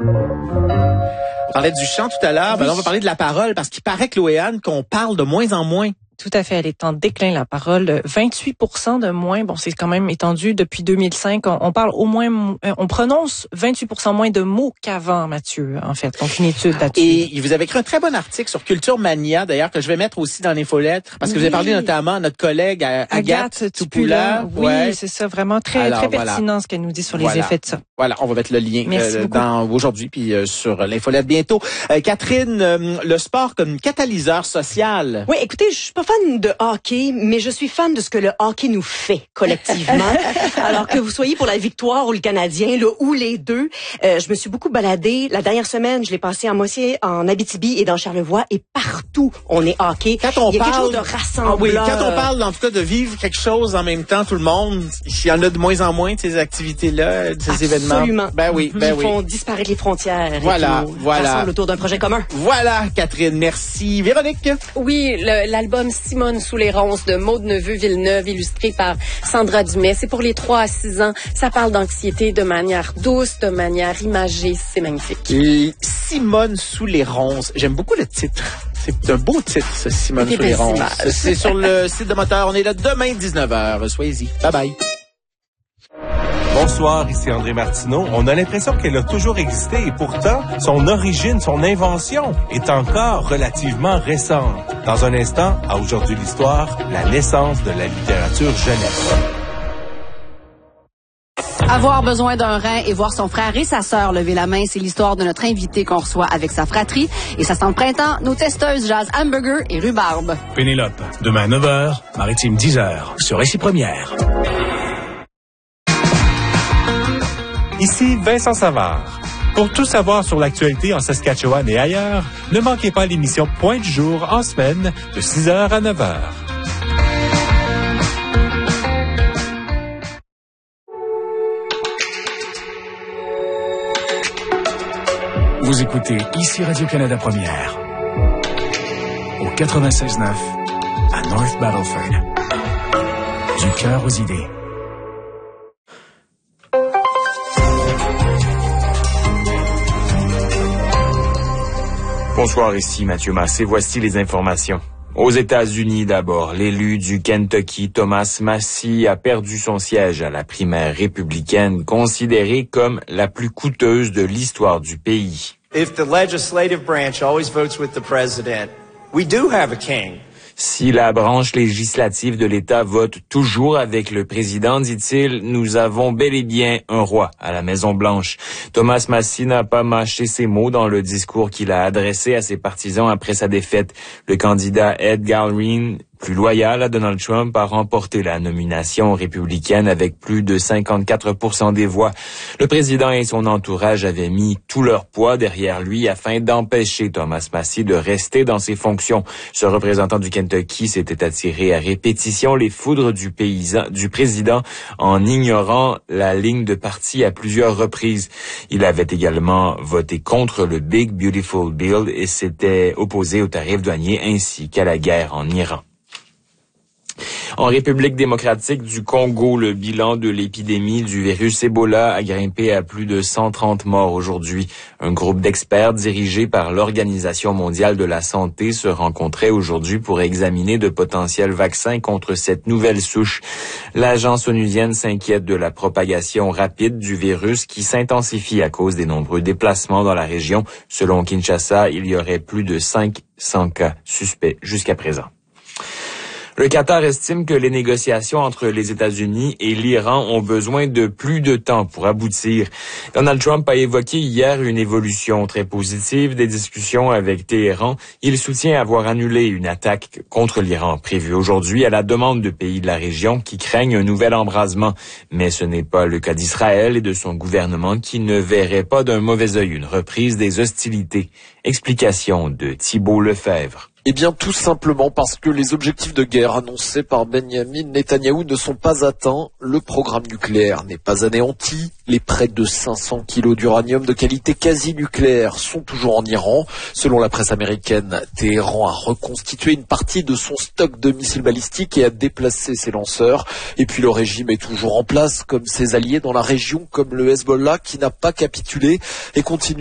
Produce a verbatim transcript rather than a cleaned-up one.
On parlait du chant tout à l'heure, ben là, on va parler de la parole, parce qu'il paraît, Chloé-Anne, qu'on parle de moins en moins. Tout à fait, elle est en déclin, la parole. vingt-huit pour cent de moins, bon, c'est quand même étendu depuis deux mille cinq. On, on parle au moins, on prononce vingt-huit pour cent moins de mots qu'avant, Mathieu, en fait. Donc, une étude là-dessus. Et vous avez écrit un très bon article sur Culture Mania, d'ailleurs, que je vais mettre aussi dans l'infolettre, parce que oui. Vous avez parlé notamment à notre collègue Agathe, Agathe Toupula. Oui, ouais. c'est ça, vraiment très, Alors, très pertinent voilà. ce qu'elle nous dit sur les voilà. effets de ça. Voilà, on va mettre le lien euh, dans aujourd'hui, puis euh, sur l'infolette bientôt. Euh, Catherine, euh, le sport comme catalyseur social. Oui, écoutez, je suis pas fan de hockey, mais je suis fan de ce que le hockey nous fait collectivement. Alors que vous soyez pour la victoire ou le Canadien, là, ou les deux, euh, je me suis beaucoup baladée. La dernière semaine, je l'ai passé en Moitié, en Abitibi et dans Charlevoix, et partout, on est hockey. Quand on Il y a parle, quelque chose de rassemblant. Ah oui, quand on parle, en tout cas, de vivre quelque chose en même temps, tout le monde, il y en a de moins en moins de ces activités-là, de ces Absolument. événements. Absolument. Ben oui, ben Ils oui. font disparaître les frontières. Voilà, et qui nous voilà. rassemblent autour d'un projet commun. Voilà, Catherine, merci. Véronique? Oui, le, l'album Simone sous les ronces de Maude Neveu-Villeneuve, illustré par Sandra Dumais. C'est pour les trois à six ans. Ça parle d'anxiété de manière douce, de manière imagée. C'est magnifique. Et Simone sous les ronces. J'aime beaucoup le titre. C'est un beau titre, ce Simone sous les ronces. C'est sur le site de Moteur. On est là demain, dix-neuf heures. Soyez-y. Bye bye. Bonsoir, ici André Martineau. On a l'impression qu'elle a toujours existé et pourtant, son origine, son invention est encore relativement récente. Dans un instant, à Aujourd'hui l'Histoire, la naissance de la littérature jeunesse. Avoir besoin d'un rein et voir son frère et sa sœur lever la main, c'est l'histoire de notre invité qu'on reçoit avec sa fratrie. Et ça sent le printemps, nos testeuses jazz hamburger et rhubarbe. Pénélope, demain neuf heures, Maritime dix heures, sur Récit Première. Ici Vincent Savard. Pour tout savoir sur l'actualité en Saskatchewan et ailleurs, ne manquez pas l'émission Point du jour en semaine de six heures à neuf heures. Vous écoutez ici Radio-Canada Première au quatre-vingt-seize neuf à North Battleford. Du cœur aux idées. Bonsoir, ici Mathieu Massé. Voici les informations. Aux États-Unis d'abord, l'élu du Kentucky, Thomas Massie, a perdu son siège à la primaire républicaine, considérée comme la plus coûteuse de l'histoire du pays. If the legislative branch always votes with the president, we do have a king. Si la branche législative de l'État vote toujours avec le président, dit-il, nous avons bel et bien un roi à la Maison-Blanche. Thomas Massie n'a pas mâché ses mots dans le discours qu'il a adressé à ses partisans après sa défaite. Le candidat Ed Galbraith, plus loyal à Donald Trump, a remporté la nomination républicaine avec plus de cinquante-quatre pour cent des voix. Le président et son entourage avaient mis tout leur poids derrière lui afin d'empêcher Thomas Massie de rester dans ses fonctions. Ce représentant du Kentucky s'était attiré à répétition les foudres du paysan, du président en ignorant la ligne de parti à plusieurs reprises. Il avait également voté contre le Big Beautiful Bill et s'était opposé aux tarifs douaniers ainsi qu'à la guerre en Iran. En République démocratique du Congo, le bilan de l'épidémie du virus Ebola a grimpé à plus de cent trente morts aujourd'hui. Un groupe d'experts dirigé par l'Organisation mondiale de la santé se rencontrait aujourd'hui pour examiner de potentiels vaccins contre cette nouvelle souche. L'agence onusienne s'inquiète de la propagation rapide du virus qui s'intensifie à cause des nombreux déplacements dans la région. Selon Kinshasa, il y aurait plus de cinq cents cas suspects jusqu'à présent. Le Qatar estime que les négociations entre les États-Unis et l'Iran ont besoin de plus de temps pour aboutir. Donald Trump a évoqué hier une évolution très positive des discussions avec Téhéran. Il soutient avoir annulé une attaque contre l'Iran prévue aujourd'hui à la demande de pays de la région qui craignent un nouvel embrasement. Mais ce n'est pas le cas d'Israël et de son gouvernement qui ne verrait pas d'un mauvais œil une reprise des hostilités. Explication de Thibault Lefebvre. Eh bien, tout simplement parce que les objectifs de guerre annoncés par Benjamin Netanyahou ne sont pas atteints. Le programme nucléaire n'est pas anéanti. Les près de cinq cents kilos d'uranium de qualité quasi nucléaire sont toujours en Iran. Selon la presse américaine, Téhéran a reconstitué une partie de son stock de missiles balistiques et a déplacé ses lanceurs. Et puis le régime est toujours en place, comme ses alliés dans la région, comme le Hezbollah, qui n'a pas capitulé et continue